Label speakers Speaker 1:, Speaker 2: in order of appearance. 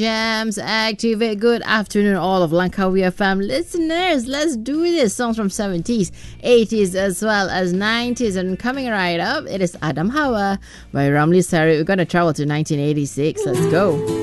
Speaker 1: Jams activate. Good afternoon, all of Langkawi FM listeners. Let's do this. Songs from 70s, 80s, as well as 90s. And coming right up, it is Adam Hawa by Ramli Sari. We're going to travel to 1986. Let's go.